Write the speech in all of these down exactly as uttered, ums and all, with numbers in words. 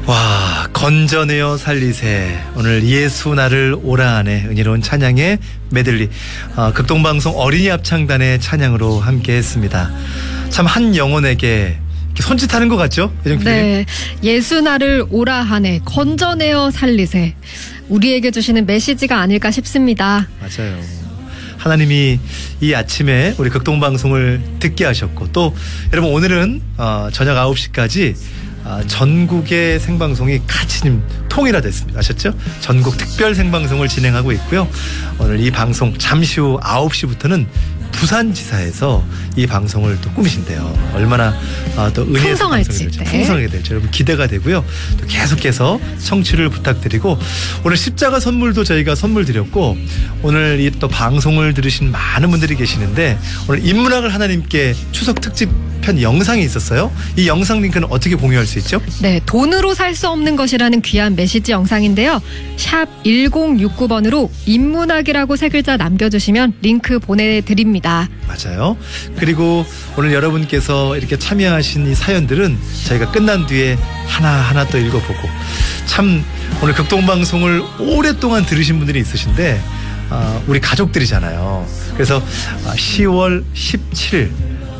와, 건져내어 살리세. 오늘 예수 나를 오라 하네 은혜로운 찬양의 메들리, 어, 극동방송 어린이 합창단의 찬양으로 함께 했습니다. 참 한 영혼에게 손짓하는 것 같죠? 네, 예수 나를 오라 하네 건져내어 살리세. 우리에게 주시는 메시지가 아닐까 싶습니다. 맞아요. 하나님이 이 아침에 우리 극동방송을 듣게 하셨고, 또 여러분 오늘은 어, 저녁 아홉 시까지 아, 전국의 생방송이 같이 통일화됐습니다. 아셨죠? 전국 특별 생방송을 진행하고 있고요. 오늘 이 방송 잠시 후 아홉 시부터는 부산지사에서 이 방송을 또 꾸미신대요. 얼마나 아, 또 은혜의 풍성할지, 네. 풍성하게 될지 여러분 기대가 되고요. 또 계속해서 청취를 부탁드리고, 오늘 십자가 선물도 저희가 선물 드렸고, 오늘 이 또 방송을 들으신 많은 분들이 계시는데 오늘 인문학을 하나님께 추석 특집 편 영상이 있었어요. 이 영상 링크는 어떻게 공유할 수 있죠? 네, 돈으로 살 수 없는 것이라는 귀한 메시지 영상인데요. 샵 일공육구 번으로 인문학이라고 세 글자 남겨주시면 링크 보내드립니다. 맞아요. 그리고 오늘 여러분께서 이렇게 참여하신 이 사연들은 저희가 끝난 뒤에 하나하나 또 읽어보고, 참 오늘 극동방송을 오랫동안 들으신 분들이 있으신데 어, 우리 가족들이잖아요. 그래서 시월 십칠일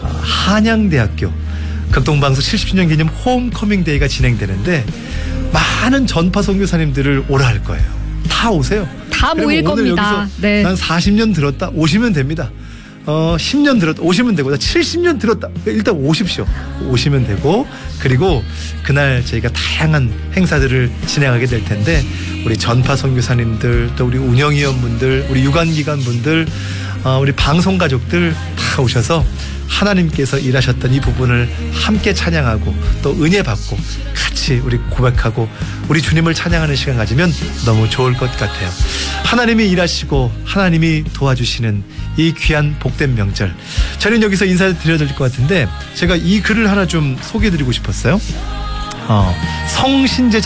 한양대학교 극동방송 칠십 주년 기념 홈커밍데이가 진행되는데 많은 전파 선교사님들을 오라 할 거예요. 다 오세요. 다 모일 겁니다. 네. 난 사십 년 들었다 오시면 됩니다. 어, 십 년 들었다 오시면 되고, 나 칠십 년 들었다 일단 오십시오. 오시면 되고, 그리고 그날 저희가 다양한 행사들을 진행하게 될 텐데 우리 전파 선교사님들, 또 우리 운영위원분들, 우리 유관기관분들, 어, 우리 방송가족들 다 오셔서 하나님께서 일하셨던 이 부분을 함께 찬양하고 또 은혜 받고 같이 우리 고백하고 우리 주님을 찬양하는 시간 가지면 너무 좋을 것 같아요. 하나님이 일하시고 하나님이 도와주시는 이 귀한 복된 명절, 저는 여기서 인사드려야 될 것 같은데 제가 이 글을 하나 좀 소개해드리고 싶었어요. 어, 성신제